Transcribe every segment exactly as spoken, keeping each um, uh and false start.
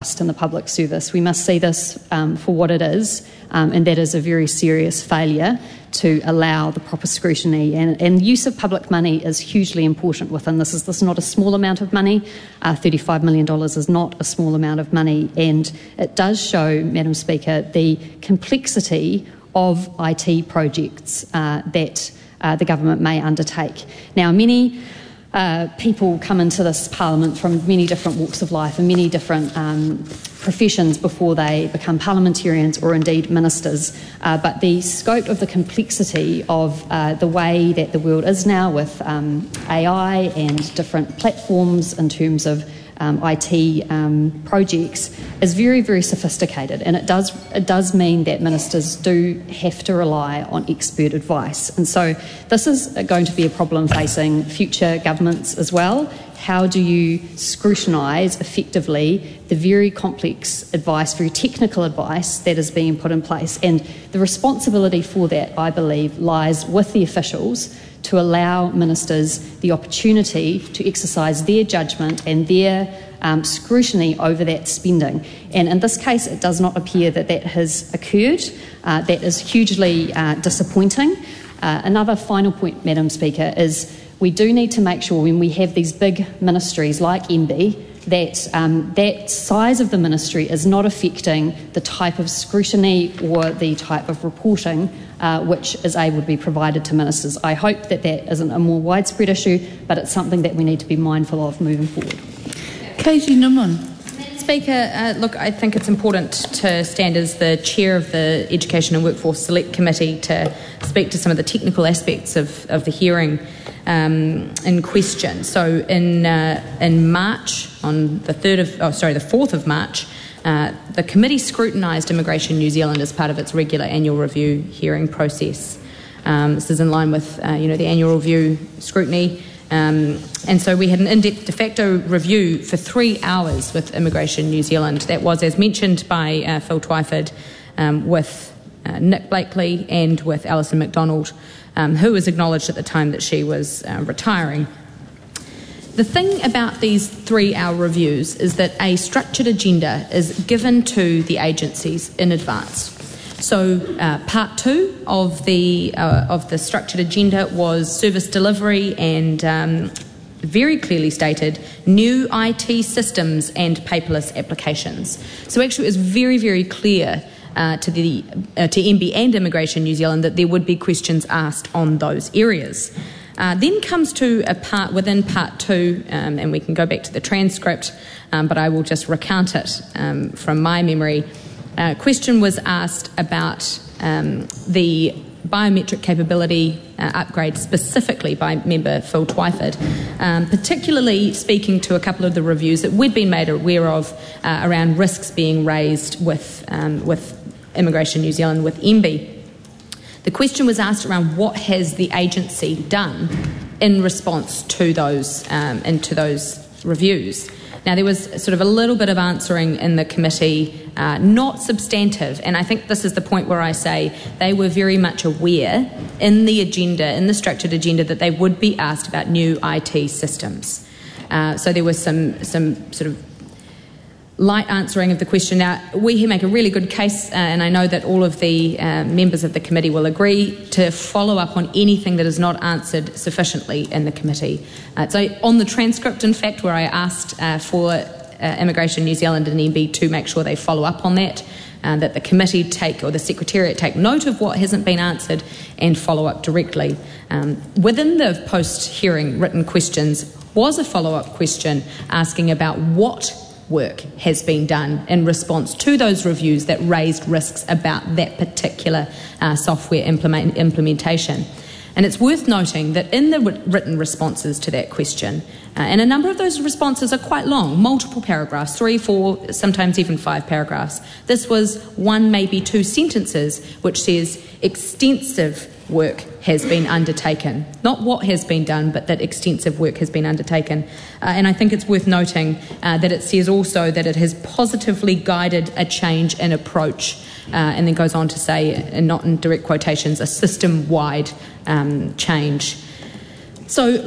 trust in the public service. We must see this um, for what it is, um, and that is a very serious failure to allow the proper scrutiny. And, and use of public money is hugely important within this. This is not a small amount of money. Uh, thirty-five million dollars is not a small amount of money, and it does show, Madam Speaker, the complexity of I T projects uh, that uh, the government may undertake. Now, many uh, people come into this Parliament from many different walks of life and many different um, professions before they become parliamentarians or indeed ministers, uh, but the scope of the complexity of uh, the way that the world is now with um, A I and different platforms in terms of Um, I T um, projects is very, very sophisticated, and it does it does mean that ministers do have to rely on expert advice. And so this is going to be a problem facing future governments as well. How do you scrutinise effectively the very complex advice, very technical advice that is being put in place? And the responsibility for that, I believe, lies with the officials to allow ministers the opportunity to exercise their judgment and their um, scrutiny over that spending. And in this case, it does not appear that that has occurred. Uh, that is hugely uh, disappointing. Uh, another final point, Madam Speaker, is we do need to make sure when we have these big ministries like M B that um, that size of the ministry is not affecting the type of scrutiny or the type of reporting uh, which is able to be provided to ministers. I hope that that isn't a more widespread issue, but it's something that we need to be mindful of moving forward. Katie Newman. Speaker, uh, look, I think it's important to stand as the chair of the Education and Workforce Select Committee to speak to some of the technical aspects of, of the hearing um, in question. So in uh, in March, on the third of, oh sorry, the fourth of March, uh, the committee scrutinised Immigration New Zealand as part of its regular annual review hearing process. Um, this is in line with uh, you know the annual review scrutiny. Um, and so we had an in-depth de facto review for three hours with Immigration New Zealand. That was, as mentioned by uh, Phil Twyford, um, with uh, Nick Blakely and with Alison McDonald, um, who was acknowledged at the time that she was uh, retiring. The thing about these three-hour reviews is that a structured agenda is given to the agencies in advance. So uh, part two of the uh, of the structured agenda was service delivery and um, very clearly stated new I T systems and paperless applications. So actually it was very, very clear uh, to the uh, to M B and Immigration New Zealand that there would be questions asked on those areas. Uh, then comes to a part within part two, um, and we can go back to the transcript, um, but I will just recount it um, from my memory. A uh, question was asked about um, the biometric capability uh, upgrade specifically by member Phil Twyford, um, particularly speaking to a couple of the reviews that we'd been made aware of uh, around risks being raised with, um, with Immigration New Zealand, with M B. The question was asked around what has the agency done in response to those, um, into those reviews. Now, there was sort of a little bit of answering in the committee, uh, not substantive, and I think this is the point where I say they were very much aware in the agenda, in the structured agenda, that they would be asked about new I T systems. Uh, so there was some, some sort of light answering of the question. Now, we make a really good case, uh, and I know that all of the uh, members of the committee will agree, to follow up on anything that is not answered sufficiently in the committee. Uh, so on the transcript, in fact, where I asked uh, for uh, Immigration New Zealand and M B to make sure they follow up on that, uh, that the committee take, or the Secretariat take note of what hasn't been answered and follow up directly. Um, within the post-hearing written questions was a follow-up question asking about what work has been done in response to those reviews that raised risks about that particular uh, software implement, implementation. And it's worth noting that in the written responses to that question, uh, and a number of those responses are quite long, multiple paragraphs, three, four, sometimes even five paragraphs. This was one, maybe two sentences, which says extensive work has been undertaken. Not what has been done, but that extensive work has been undertaken. Uh, and I think it's worth noting uh, that it says also that it has positively guided a change in approach, uh, and then goes on to say, and not in direct quotations, a system-wide um, change. So, look,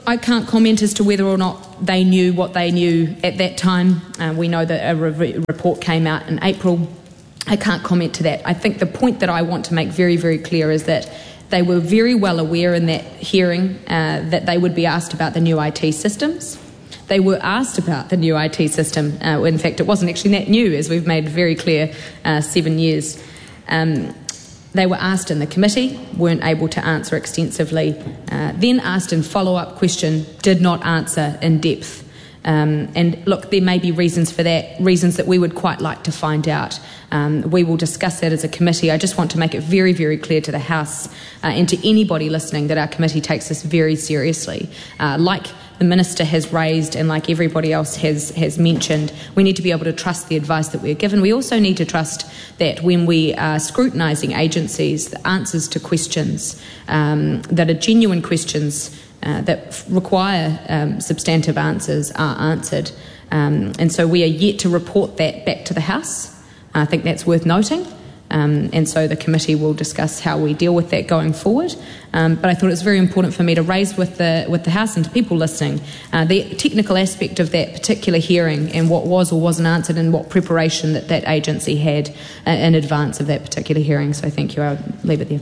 I can't comment as to whether or not they knew what they knew at that time. Uh, we know that a re- report came out in April. I can't comment to that. I think the point that I want to make very, very clear is that they were very well aware in that hearing uh, that they would be asked about the new I T systems. They were asked about the new I T system. Uh, in fact, it wasn't actually that new, as we've made very clear, uh, seven years. Um, They were asked in the committee, weren't able to answer extensively, uh, then asked in follow-up question, did not answer in depth. Um, and look, there may be reasons for that, reasons that we would quite like to find out. Um, we will discuss that as a committee. I just want to make it very, very clear to the House uh, and to anybody listening that our committee takes this very seriously. Uh, like the Minister has raised and like everybody else has, has mentioned, we need to be able to trust the advice that we're given. We also need to trust that when we are scrutinising agencies, the answers to questions um, that are genuine questions uh, that f- require um, substantive answers are answered. Um, and so we are yet to report that back to the House. I think that's worth noting. Um, and so the committee will discuss how we deal with that going forward. Um, but I thought it was very important for me to raise with the with the House and to people listening uh, the technical aspect of that particular hearing and what was or wasn't answered and what preparation that that agency had uh, in advance of that particular hearing. So thank you. I'll leave it there.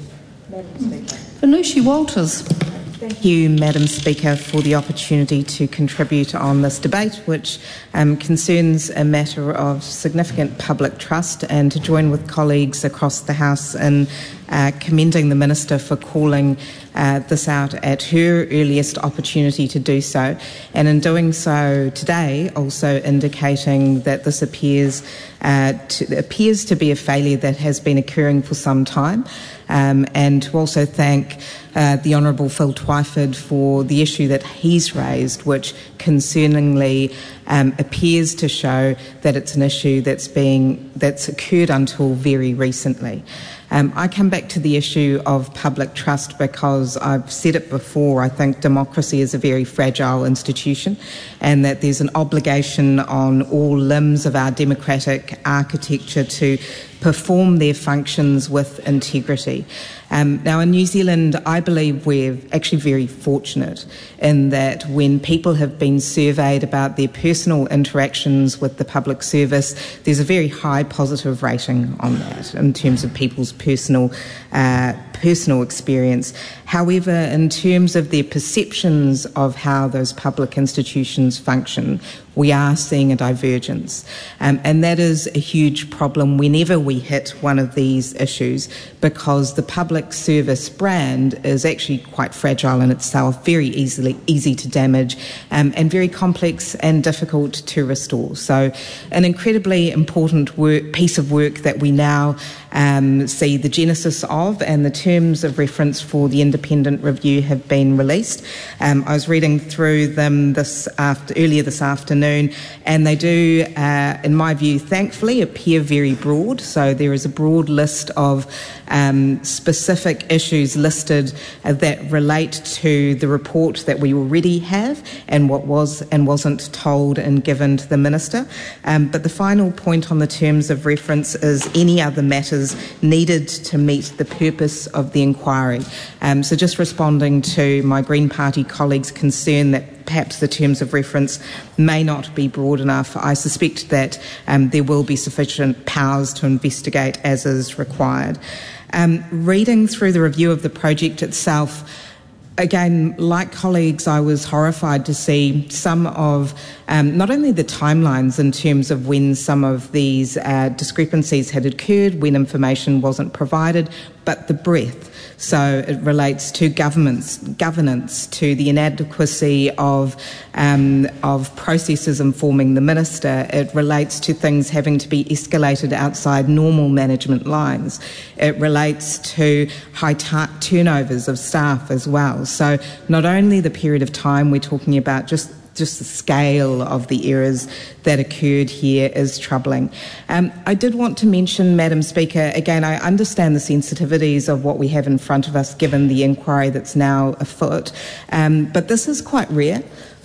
Venushi Walters. Thank you, Madam Speaker, for the opportunity to contribute on this debate, which um, concerns a matter of significant public trust, and to join with colleagues across the House in uh, commending the Minister for calling uh, this out at her earliest opportunity to do so, and in doing so today also indicating that this appears uh, to, appears to be a failure that has been occurring for some time. Um, and to also thank uh, the Honourable Phil Twyford for the issue that he's raised, which concerningly um, appears to show that it's an issue that's being that's occurred until very recently. Um, I come back to the issue of public trust because I've said it before, I think democracy is a very fragile institution and that there's an obligation on all limbs of our democratic architecture to perform their functions with integrity. Um, now in New Zealand, I believe we're actually very fortunate in that when people have been surveyed about their personal interactions with the public service, there's a very high positive rating on that in terms of people's personal uh, personal experience. However, in terms of their perceptions of how those public institutions function, we are seeing a divergence. Um, and that is a huge problem whenever we hit one of these issues, because the public service brand is actually quite fragile in itself, very easily easy to damage, um, and very complex and difficult to restore. So an incredibly important work, piece of work that we now um, see the genesis of, and the terms of reference for the independent review have been released. Um, I was reading through them this after, earlier this afternoon, and they do, uh, in my view, thankfully, appear very broad. So there is a broad list of um, specific issues listed uh, that relate to the report that we already have and what was and wasn't told and given to the Minister. Um, but the final point on the terms of reference is any other matters needed to meet the purpose of the inquiry. Um, so just responding to my Green Party colleagues' concern that perhaps the terms of reference may not be broad enough, I suspect that um, there will be sufficient powers to investigate as is required. Um, reading through the review of the project itself, again, like colleagues, I was horrified to see some of um, not only the timelines in terms of when some of these uh, discrepancies had occurred, when information wasn't provided, but the breadth. So it relates to governments, governance, to the inadequacy of um, of processes informing the Minister. It relates to things having to be escalated outside normal management lines. It relates to high t- turnovers of staff as well. So not only the period of time we're talking about, just just the scale of the errors that occurred here is troubling. Um, I did want to mention, Madam Speaker, again, I understand the sensitivities of what we have in front of us given the inquiry that's now afoot, um, but this is quite rare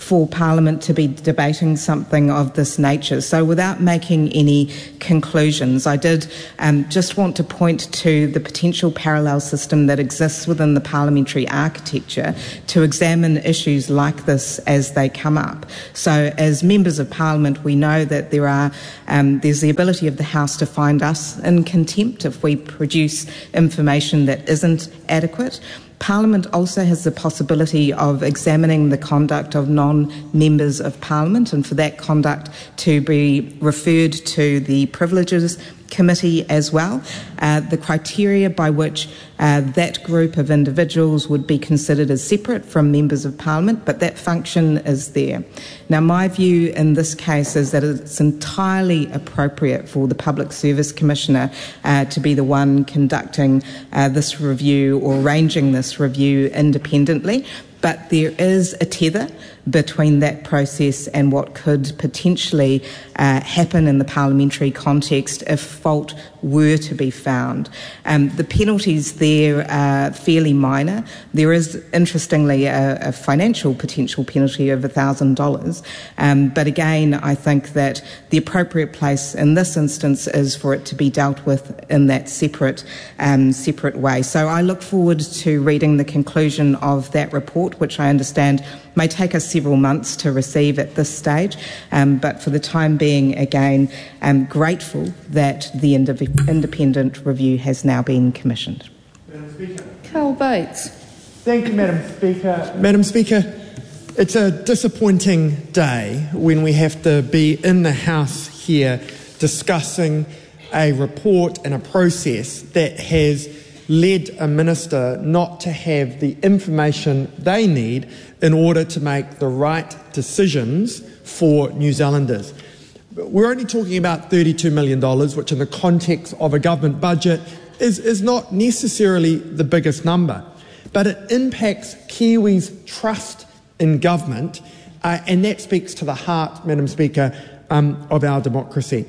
for Parliament to be debating something of this nature. So without making any conclusions, I did um, just want to point to the potential parallel system that exists within the parliamentary architecture to examine issues like this as they come up. So as members of Parliament, we know that there are um, there's the ability of the House to find us in contempt if we produce information that isn't adequate. Parliament also has the possibility of examining the conduct of non-members of Parliament, and for that conduct to be referred to the Privileges Committee as well. Uh, the criteria by which uh, that group of individuals would be considered as separate from members of Parliament, but that function is there. Now, my view in this case is that it's entirely appropriate for the Public Service Commissioner uh, to be the one conducting uh, this review or arranging this review independently, but there is a tether between that process and what could potentially uh, happen in the parliamentary context if fault were to be found. Um, the penalties there are fairly minor. There is, interestingly, a, a financial potential penalty of one thousand dollars. Um, but again, I think that the appropriate place in this instance is for it to be dealt with in that separate, um, separate way. So I look forward to reading the conclusion of that report, which I understand may take us several months to receive at this stage, um, but for the time being, again, I'm grateful that the ind- independent review has now been commissioned. Madam Speaker. Carl Bates. Thank you, Madam Speaker. Madam Speaker, it's a disappointing day when we have to be in the House here discussing a report and a process that has led a minister not to have the information they need in order to make the right decisions for New Zealanders. We're only talking about thirty-two million dollars, which in the context of a government budget is, is not necessarily the biggest number, but it impacts Kiwis' trust in government, uh, and that speaks to the heart, Madam Speaker, um, of our democracy.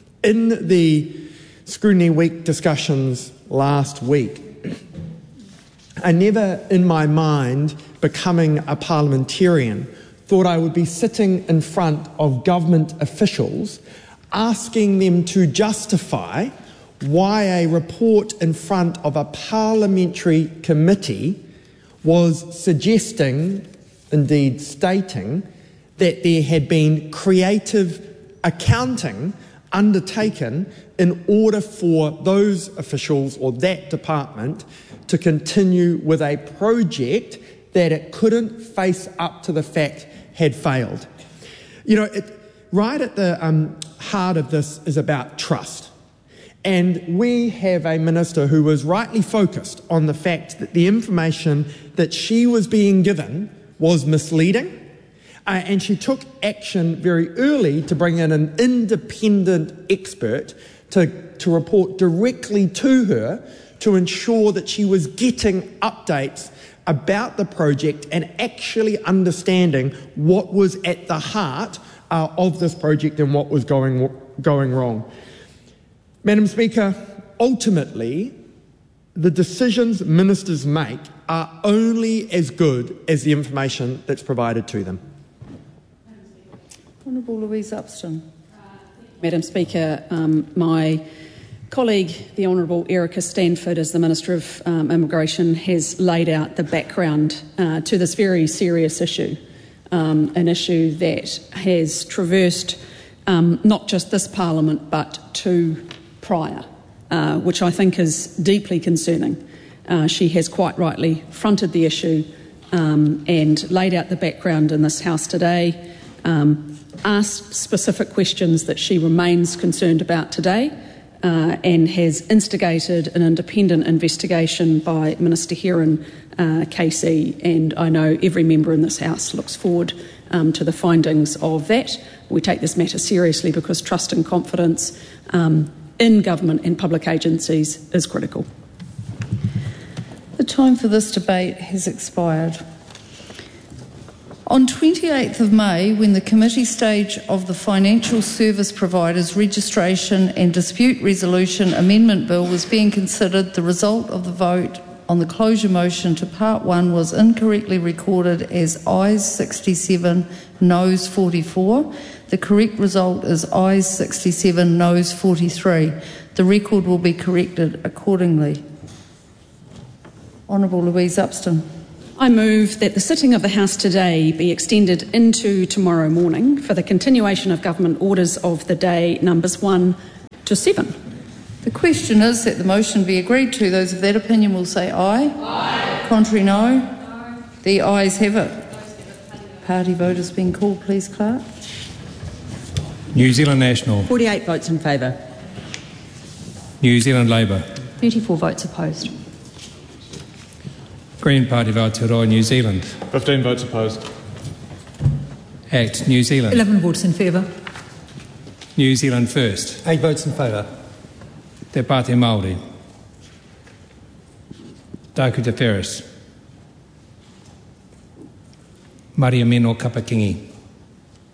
In the Scrutiny Week discussions last week, I never in my mind, becoming a parliamentarian, thought I would be sitting in front of government officials asking them to justify why a report in front of a parliamentary committee was suggesting, indeed stating, that there had been creative accounting undertaken in order for those officials or that department to continue with a project that it couldn't face up to the fact had failed. You know, it, right at the um, heart of this is about trust. And we have a minister who was rightly focused on the fact that the information that she was being given was misleading. Uh, and she took action very early to bring in an independent expert to, to report directly to her to ensure that she was getting updates about the project and actually understanding what was at the heart uh, of this project and what was going, going wrong. Madam Speaker, ultimately, the decisions ministers make are only as good as the information that's provided to them. Honourable Louise Upston. Madam Speaker, um, my colleague, the Honourable Erica Stanford, as the Minister of um, Immigration, has laid out the background uh, to this very serious issue, um, an issue that has traversed um, not just this Parliament but two prior, uh, which I think is deeply concerning. Uh, she has quite rightly fronted the issue um, and laid out the background in this House today, um, asked specific questions that she remains concerned about today, uh, and has instigated an independent investigation by Minister Heron, uh, K C, and I know every member in this House looks forward um, to the findings of that. We take this matter seriously because trust and confidence um, in government and public agencies is critical. The time for this debate has expired. On twenty-eighth of May, when the committee stage of the Financial Service Providers Registration and Dispute Resolution Amendment Bill was being considered, the result of the vote on the closure motion to part one was incorrectly recorded as ayes sixty-seven, noes forty-four. The correct result is ayes sixty-seven, noes forty-three. The record will be corrected accordingly. Honourable Louise Upston. I move that the sitting of the House today be extended into tomorrow morning for the continuation of government orders of the day numbers one to seven. The question is that the motion be agreed to. Those of that opinion will say aye. Aye. Contrary, no. No. The ayes have it. Party vote has been called, please, Clerk. New Zealand National. forty-eight votes in favour. New Zealand Labour. thirty-four votes opposed. Green Party of Aotearoa New Zealand. fifteen votes opposed. Act New Zealand. eleven votes in favour. New Zealand First. eight votes in favour. Te Pāti Māori. Taku Te Ferris. Maria Mino Kapakingi.